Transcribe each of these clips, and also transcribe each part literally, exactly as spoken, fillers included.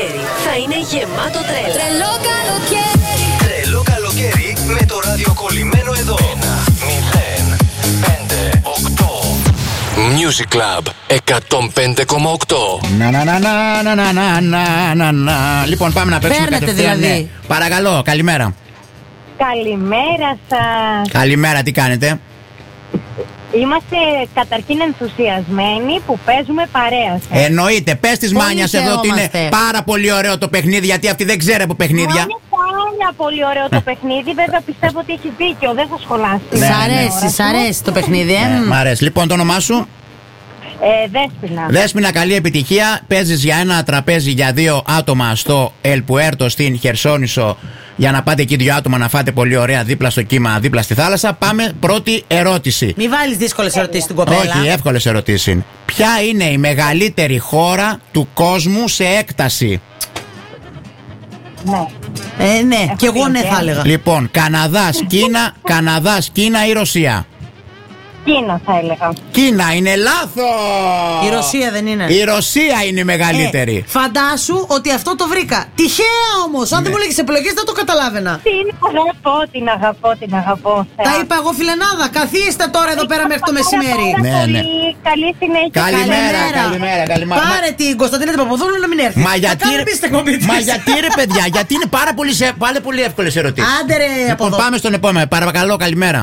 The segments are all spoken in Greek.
καλοκαίρι θα είναι γεμάτο τρέλα. Τρελό καλοκαίρι. Τρελό καλοκαίρι με το ράδιο κολλημένο εδώ. ένα, μηδέν, πέντε, οκτώ. Music Club εκατόν πέντε κόμμα οκτώ. Να να να να να να να να να. Λοιπόν, πάμε να παίξουμε κατευθείαν. δηλαδή. Ναι. Παρακαλώ, καλημέρα. Καλημέρα σας. Καλημέρα, τι κάνετε? Είμαστε καταρχήν ενθουσιασμένοι που παίζουμε παρέα σας. Εννοείται, πες της Πολύ Μάνιας εδώ ότι είναι χαιρόμαστε. πάρα πολύ ωραίο το παιχνίδι, γιατί αυτή δεν ξέρει από παιχνίδια. Είναι πάρα πολύ ωραίο το παιχνίδι. Βέβαια πιστεύω ότι έχει δίκιο. Δεν θα σχολάσει. Σ' Ναι, αρέσει, σ' αρέσει το παιχνίδι, ε? Ε, μ' αρέσει. Λοιπόν, το όνομά σου? Ε, Δέσποινα. Δέσποινα, καλή επιτυχία. Παίζεις για ένα τραπέζι για δύο άτομα στο Ελπουέρτο στην Χερσόνησο. Για να πάτε εκεί δύο άτομα να φάτε πολύ ωραία δίπλα στο κύμα, δίπλα στη θάλασσα. Πάμε πρώτη ερώτηση. Μην βάλεις δύσκολες ερωτήσεις στην κοπέλα. Όχι, εύκολες ερωτήσεις είναι. Ποια είναι η μεγαλύτερη χώρα του κόσμου σε έκταση? Ναι. Ε, ναι, κι εγώ ναι θα έλεγα. Λοιπόν, Καναδάς, Κίνα, Καναδάς, Κίνα ή Ρωσία? Κίνα θα έλεγα. Κίνα είναι λάθος! Η Ρωσία δεν είναι. Η Ρωσία είναι η μεγαλύτερη. Ε, φαντάσου ότι αυτό το βρήκα. Τυχαία όμως. Αν δεν μου λέγεις επιλογές δεν το καταλάβαινα. Την αγαπώ, την αγαπώ, την αγαπώ. Τα είπα εγώ φιλενάδα. Καθίστε τώρα εδώ πέρα μέχρι το μεσημέρι. Ναι, ναι. Καλή συνέχεια. Καλημέρα, καλημέρα, καλημέρα. Πάρε την Κωνσταντίνα την Παπαδόπουλου να μην έρθει. Μα γιατί, Θα κάνει πίστη εκπομπή της. μα γιατί ρε παιδιά, γιατί είναι πάρα πολύ, σε, πάρα πολύ εύκολες ερωτήσεις. Άντε ρε από Λοιπόν, εδώ. πάμε στον επόμενο. Παρακαλώ, καλημέρα.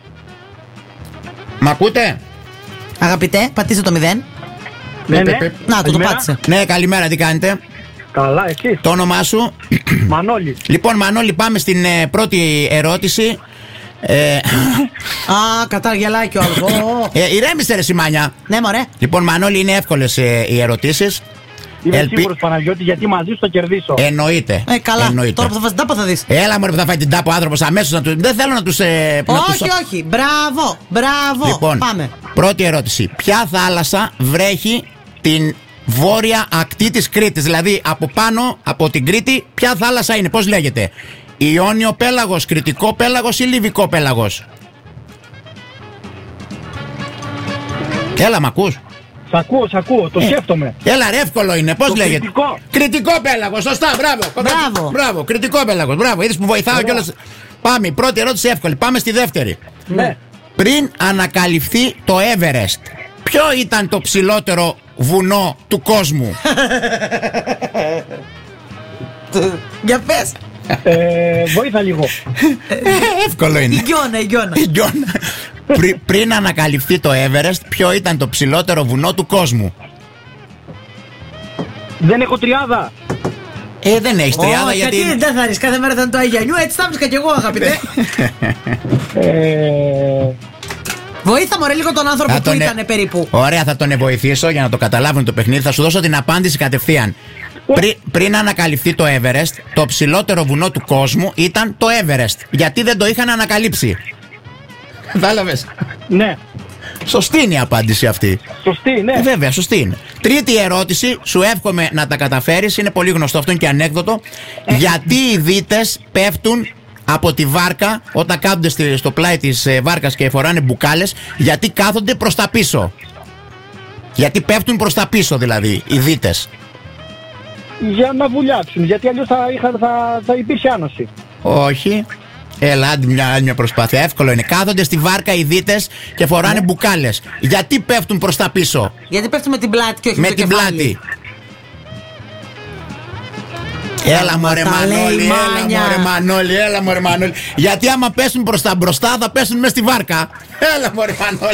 Μ' ακούτε? Αγαπητέ, πατήστε το μηδέν. Ναι, ναι. Να, το το Καλημέρα. πάτησε. Ναι, καλημέρα, τι κάνετε? Καλά, εσύ. Το όνομά σου? Μανώλη. Λοιπόν, Μανώλη, πάμε στην ε, πρώτη ερώτηση. Ε, Α, κατά γελάκι ο άλλος. Ω, ω. ε, ηρέμησε ρε Σιμάνια. Ναι, μωρέ. Λοιπόν, Μανώλη, είναι εύκολες ε, οι ερωτήσεις. Είμαι Ελπι- σίγουρος, Παναγιώτη, γιατί μαζί σου θα κερδίσω. Εννοείται. Ε, καλά. Εννοείται. Τώρα που θα φας την τάπα θα δεις. Έλα μωρέ που θα φάει την τάπο ο άνθρωπος αμέσως να του... Δεν θέλω να τους... Ε, να Όχι, τους... όχι. Μπράβο, μπράβο. Λοιπόν, Πάμε. πρώτη ερώτηση. Ποια θάλασσα βρέχει την βόρεια ακτή της Κρήτης? Δηλαδή από πάνω από την Κρήτη ποια θάλασσα είναι? Πώς λέγεται? Ιόνιο πέλαγος, Κρητικό πέλαγος ή Λιβικό πέλαγος? Έλα, μ' ακούς? Σ' ακούω, σ' ακούω, το Ε, σκέφτομαι. Έλα ρε, εύκολο είναι. Πώς Το λέγεται? Κρητικό. Κρητικό πέλαγος, σωστά, μπράβο. Μπράβο. Μπράβο, Κρητικό πέλαγος, μπράβο. Είδες που βοηθάω κιόλας. Πάμε, η πρώτη ερώτηση εύκολη. Πάμε στη δεύτερη. Ναι. Πριν ανακαλυφθεί το Everest, ποιο ήταν το ψηλότερο βουνό του κόσμου? Για πες. Ε, βοήθα λίγο. Ε, εύκολο Η είναι. Γιώνα, η Γιώνα. Η Γιώνα. Πρι- Πριν ανακαλυφθεί το Everest, ποιο ήταν το ψηλότερο βουνό του κόσμου? Δεν έχω τριάδα. Ε, δεν έχει τριάδα Όχι, γιατί. γιατί δεν θα ρίξει κάθε μέρα θα είναι το Αγιανιού, έτσι θα βρίσκα κι εγώ, αγαπητέ. Ε, Βοήθα μωρέ λίγο τον άνθρωπο Θα που τον ε- ήταν περίπου. Ωραία, θα τον βοηθήσω για να το καταλάβουν το παιχνίδι. Θα σου δώσω την απάντηση κατευθείαν. Πρι- πριν ανακαλυφθεί το Everest, το ψηλότερο βουνό του κόσμου ήταν το Everest. Γιατί δεν το είχαν ανακαλύψει? Κατάλαβες? ναι. Σωστή είναι η απάντηση αυτή. Σωστή, ναι. Ε, βέβαια, σωστή είναι. Τρίτη ερώτηση, σου εύχομαι να τα καταφέρεις. Είναι πολύ γνωστό αυτό, είναι και ανέκδοτο. Γιατί οι δίτες πέφτουν από τη βάρκα όταν κάθονται στη- στο πλάι της ε, βάρκας και φοράνε μπουκάλες? Γιατί κάθονται προς τα πίσω. Γιατί πέφτουν προς τα πίσω δηλαδή οι δίτες. Για να βουλιάξουν, γιατί αλλιώς θα, είχα, θα, θα υπήρχε άνοση. Όχι. Έλα, άντε μια, άλλη μια προσπάθεια. Εύκολο είναι. Κάθονται στη βάρκα οι δίτες και φοράνε μπουκάλες. Γιατί πέφτουν προς τα πίσω? Γιατί πέφτει με την πλάτη και όχι Με το την κεφάλι. πλάτη. Έλα μωρέ τα λέει Μανώλη, η έλα Μάνια. μωρέ Μανώλη, έλα μωρέ Μανώλη. Γιατί άμα πέσουν προς τα μπροστά θα πέσουν μες στη βάρκα. Έλα μωρέ Μανώλη.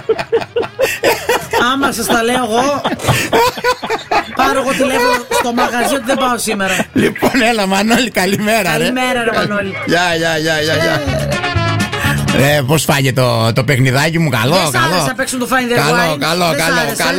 Άμα σας τα λέω εγώ, πάρω εγώ τηλέφωνο στο μαγαζί ότι δεν πάω σήμερα. Λοιπόν, έλα Μανώλη, καλημέρα ρε. Καλημέρα ρε Μανώλη. Γεια, γεια, γεια, γεια, γεια. Ε, πώς φάγε το, το παιχνιδάκι μου? Καλό, Δεν σ' καλό. άρεσε να παίξουν το Find the Καλό, Wine. καλό, Δεν σ' καλό, άρεσε. καλό.